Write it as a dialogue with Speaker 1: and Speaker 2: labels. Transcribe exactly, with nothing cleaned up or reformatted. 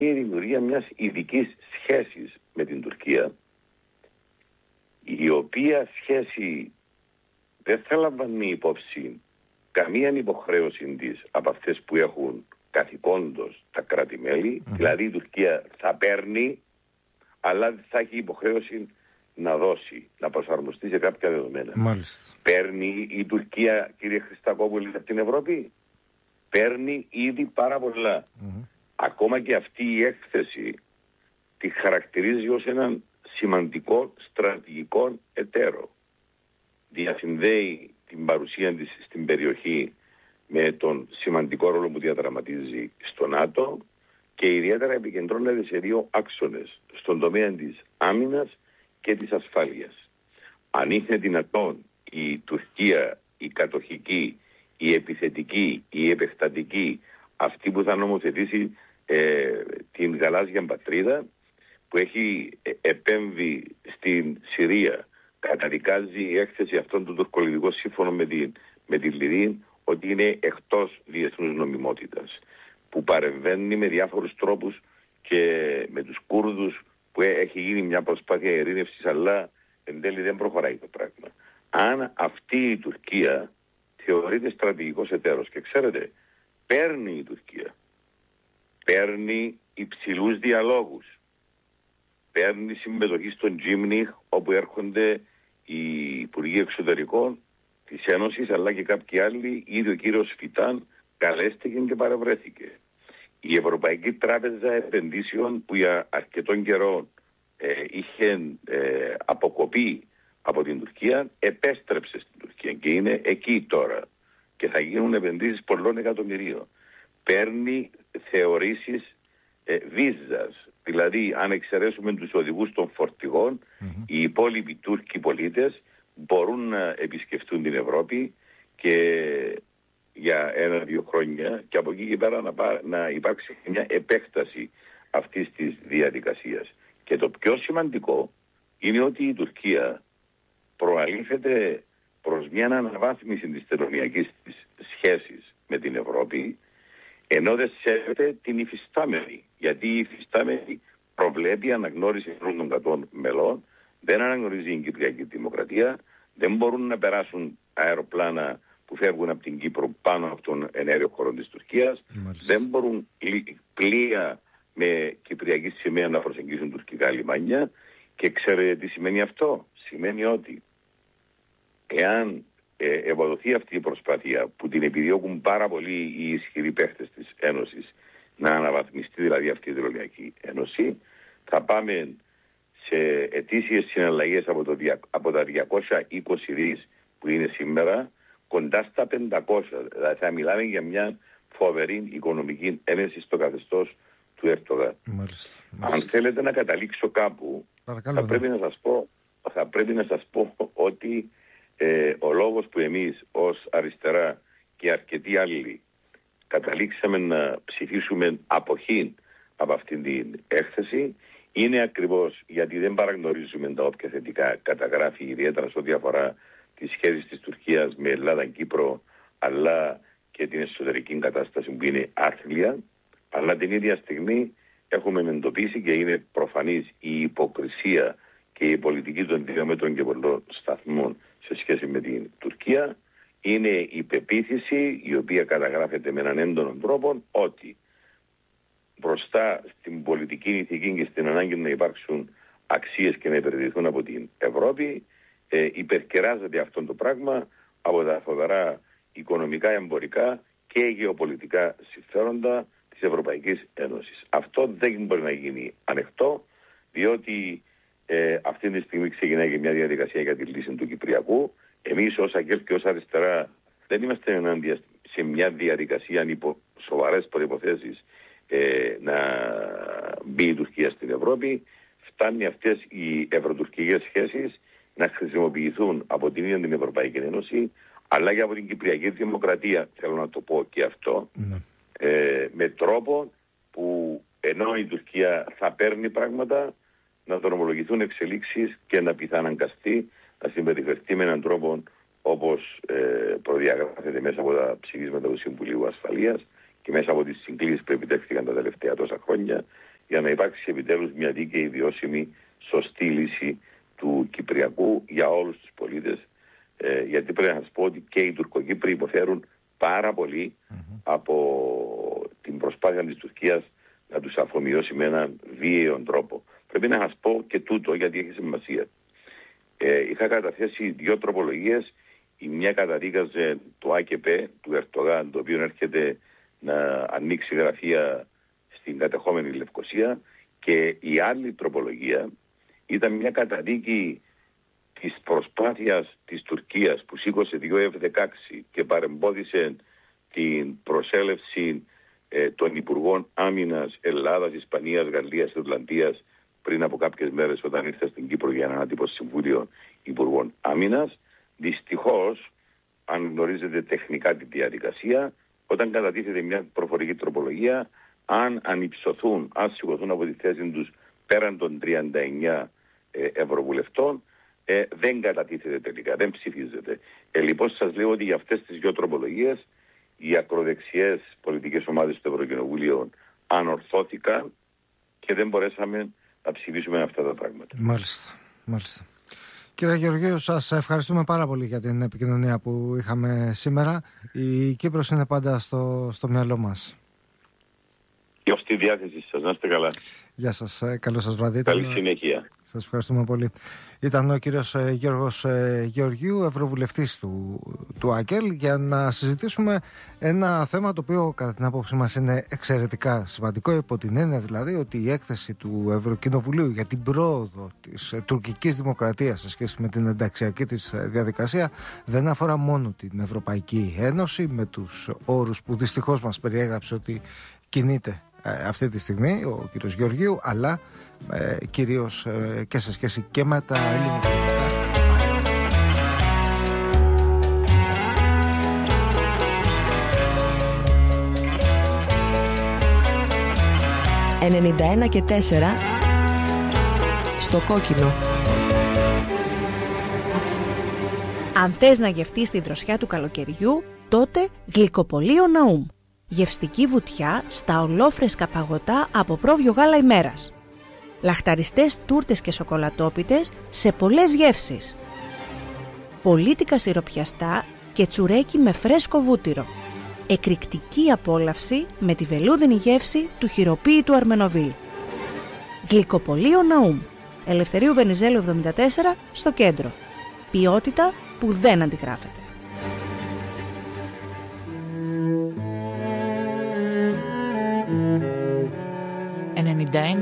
Speaker 1: η δημιουργία μιας ειδικής σχέσης με την Τουρκία, η οποία σχέση δεν θα λαμβάνει υπόψη καμία υποχρέωση της από αυτές που έχουν καθηκόντως τα κράτη-μέλη. Mm-hmm. Δηλαδή η Τουρκία θα παίρνει, αλλά θα έχει υποχρέωση να δώσει, να προσαρμοστεί σε κάποια δεδομένα.
Speaker 2: Μάλιστα.
Speaker 1: Παίρνει η Τουρκία, κύριε Χριστακόπουλη, από την Ευρώπη. Παίρνει ήδη πάρα πολλά. Mm-hmm. Ακόμα και αυτή η έκθεση τη χαρακτηρίζει ως έναν σημαντικό στρατηγικό εταίρο. Διασυνδέει την παρουσία της στην περιοχή με τον σημαντικό ρόλο που διαδραματίζει στο ΝΑΤΟ και ιδιαίτερα επικεντρώνεται σε δύο άξονες, στον τομέα της άμυνας και της ασφάλειας. Αν είναι δυνατόν η Τουρκία, η κατοχική, η επιθετική, η επεκτατική, αυτή που θα νομοθετήσει ε, την γαλάζια πατρίδα, που έχει ε, επέμβει στην Συρία, καταδικάζει η έκθεση αυτών του τουρκολιβικού σύμφωνο με την, με την Λιβύη ότι είναι εκτός διεθνούς νομιμότητας, που παρεμβαίνει με διάφορους τρόπους και με τους Κούρδους, που έχει γίνει μια προσπάθεια ειρήνευσης, αλλά εν τέλει δεν προχωράει το πράγμα. Αν αυτή η Τουρκία θεωρείται στρατηγικός εταίρος, και ξέρετε, παίρνει η Τουρκία, παίρνει υψηλούς διαλόγους, παίρνει συμμετοχή στον Τζίμνιχ, όπου έρχονται οι Υπουργοί Εξωτερικών της Ένωσης, αλλά και κάποιοι άλλοι. Ήδη ο κύριος Φιτάν καλέστηκε και παρευρέθηκε. Η Ευρωπαϊκή Τράπεζα Επενδύσεων, που για αρκετόν καιρό ε, είχε ε, αποκοπεί από την Τουρκία, επέστρεψε στην Τουρκία και είναι εκεί τώρα και θα γίνουν επενδύσεις πολλών εκατομμυρίων. Παίρνει θεωρήσεις ε, βίζας, δηλαδή αν εξαιρέσουμε τους οδηγούς των φορτηγών, mm-hmm. οι υπόλοιποι Τούρκοι πολίτες μπορούν να επισκεφτούν την Ευρώπη και για ένα-δύο χρόνια και από εκεί και πέρα να, πά, να υπάρξει μια επέκταση αυτής της διαδικασίας. Και το πιο σημαντικό είναι ότι η Τουρκία προαλήφεται προς μια αναβάθμιση της τελωνιακής της σχέσης με την Ευρώπη, ενώ δεν σέβεται την υφιστάμενη. Γιατί η υφιστάμενη προβλέπει αναγνώριση των κρατών μελών, δεν αναγνωρίζει η Κυπριακή Δημοκρατία, δεν μπορούν να περάσουν αεροπλάνα που φεύγουν από την Κύπρο πάνω από τον εναέριο χώρο της Τουρκίας, μάλιστα. Δεν μπορούν πλοία με κυπριακή σημαία να προσεγγίσουν τουρκικά λιμάνια. Και ξέρετε τι σημαίνει αυτό? Σημαίνει ότι εάν ε, ευοδοθεί αυτή η προσπάθεια, που την επιδιώκουν πάρα πολύ οι ισχυροί παίχτες της Ένωσης, να αναβαθμιστεί δηλαδή αυτή η Τελωνιακή Ένωση, θα πάμε σε ετήσιες συναλλαγές από, το, από τα διακόσια είκοσι δις που είναι σήμερα, κοντά στα πεντακόσια. Δηλαδή θα μιλάμε για μια φοβερή οικονομική έμεση στο καθεστώς του Ερντογάν. Αν θέλετε να καταλήξω κάπου, παρακαλώ, θα, πρέπει ναι. να σας πω, θα πρέπει να σας πω ότι ε, ο λόγος που εμείς ως αριστερά και αρκετοί άλλοι καταλήξαμε να ψηφίσουμε αποχή από αυτήν την έκθεση είναι ακριβώς γιατί δεν παραγνωρίζουμε τα όποια θετικά καταγράφει, ιδιαίτερα σε ό,τι αφορά τις σχέσεις της Τουρκίας με Ελλάδα-Κύπρο, αλλά και την εσωτερική κατάσταση που είναι άθλια, αλλά την ίδια στιγμή έχουμε εντοπίσει και είναι προφανής η υποκρισία και η πολιτική των δύο μέτρων και πολλών σταθμών σε σχέση με την Τουρκία. Είναι η πεποίθηση, η οποία καταγράφεται με έναν έντονο τρόπο, ότι μπροστά στην πολιτική ηθική και στην ανάγκη να υπάρξουν αξίες και να υπηρετηθούν από την Ευρώπη, ε, υπερκεράζεται αυτό το πράγμα από τα φοβερά οικονομικά, εμπορικά και γεωπολιτικά συμφέροντα της Ευρωπαϊκής Ένωσης. Αυτό δεν μπορεί να γίνει ανεκτό, διότι ε, αυτή τη στιγμή ξεκινάει και μια διαδικασία για τη λύση του Κυπριακού. Εμείς ως ΑΚΕΛ και ως αριστερά δεν είμαστε ενάντια σε μια διαδικασία υπό σοβαρές προϋποθέσεις ε, να μπει η Τουρκία στην Ευρώπη. Φτάνει αυτές οι ευρωτουρκικές σχέσεις να χρησιμοποιηθούν από την ίδια την Ευρωπαϊκή Ένωση, αλλά και από την Κυπριακή Δημοκρατία, θέλω να το πω και αυτό, mm. ε, με τρόπο που ενώ η Τουρκία θα παίρνει πράγματα, να δρομολογηθούν εξελίξεις και να πιθαναγκαστεί να συμπεριφερθεί με έναν τρόπο όπως ε, προδιαγράφεται μέσα από τα ψηφίσματα του Συμβουλίου Ασφαλείας και μέσα από τις συγκλήσεις που επιτεύχθηκαν τα τελευταία τόσα χρόνια για να υπάρξει επιτέλους μια δίκαιη, βιώσιμη, σωστή λύση του Κυπριακού για όλους τους πολίτες. Ε, γιατί πρέπει να σας πω ότι και οι Τουρκοκύπροι υποφέρουν πάρα πολύ mm-hmm. από την προσπάθεια της Τουρκίας να τους αφομοιώσει με έναν βίαιο τρόπο. Πρέπει να σας πω και τούτο, γιατί έχει σημασία. Ε, είχα καταθέσει δύο τροπολογίες. Η μια καταδίκαζε το ΑΚΕΠ του Ερτογάν, το οποίο έρχεται να ανοίξει γραφεία στην κατεχόμενη Λευκοσία, και η άλλη τροπολογία ήταν μια καταδίκη της προσπάθειας της Τουρκίας που σήκωσε δύο εφ δεκαέξι και παρεμπόδισε την προσέλευση ε, των Υπουργών Άμυνας Ελλάδας, Ισπανίας, Γαλλίας και Ιρλανδίας πριν από κάποιες μέρες, όταν ήρθε στην Κύπρο για ένα άτυπο συμβούλιο Υπουργών Άμυνας. Δυστυχώς, αν γνωρίζετε τεχνικά τη διαδικασία, όταν κατατίθεται μια προφορική τροπολογία, αν ανυψωθούν, αν σηκωθούν από τη θέση τους πέραν των τριάντα εννέα ε, ευρωβουλευτών, ε, δεν κατατίθεται τελικά, δεν ψηφίζεται. Ε, λοιπόν, σας λέω ότι για αυτές τις δύο τροπολογίες οι ακροδεξιές πολιτικές ομάδες του Ευρωκοινοβουλίου ανορθώθηκαν και δεν μπορέσαμε να ψηφίσουμε αυτά τα πράγματα.
Speaker 2: Μάλιστα, μάλιστα. Κύριε Γεωργίου, σας ευχαριστούμε πάρα πολύ για την επικοινωνία που είχαμε σήμερα. Η Κύπρος είναι πάντα στο, στο μυαλό μας.
Speaker 1: Και ως τη διάθεση σας. Να είστε καλά.
Speaker 2: Γεια σας. Καλό σας βράδυ.
Speaker 1: Καλή συνέχεια.
Speaker 2: Σας ευχαριστούμε πολύ. Ήταν ο κύριος Γιώργος Γεωργίου, ευρωβουλευτής του, του ΑΚΕΛ, για να συζητήσουμε ένα θέμα το οποίο κατά την άποψή μας είναι εξαιρετικά σημαντικό, υπό την έννοια δηλαδή ότι η έκθεση του Ευρωκοινοβουλίου για την πρόοδο της τουρκικής δημοκρατίας σε σχέση με την ενταξιακή της διαδικασία δεν αφορά μόνο την Ευρωπαϊκή Ένωση με τους όρους που δυστυχώς μας περιέγραψε ότι κινείται αυτή τη στιγμή ο κύριος Γεωργίου, αλλά ε, κυρίως ε, και σε σχέση και με τα ελληνικά.
Speaker 3: ενενήντα ένα και τέσσερα στο κόκκινο.
Speaker 4: Αν θες να γευτείς τη δροσιά του καλοκαιριού, τότε γλυκοπολείο Ναούμ. Γευστική βουτιά στα ολόφρεσκα παγωτά από πρόβιο γάλα ημέρας. Λαχταριστές τούρτες και σοκολατόπιτες σε πολλές γεύσεις. Πολίτικα σιροπιαστά και τσουρέκι με φρέσκο βούτυρο. Εκρηκτική απόλαυση με τη βελούδινη γεύση του χειροποίητου Αρμενοβίλ. Γλυκοπολείο Ναούμ. Ελευθερίου Βενιζέλου εβδομήντα τέσσερα στο κέντρο. Ποιότητα που δεν αντιγράφεται.
Speaker 5: ενενήντα ένα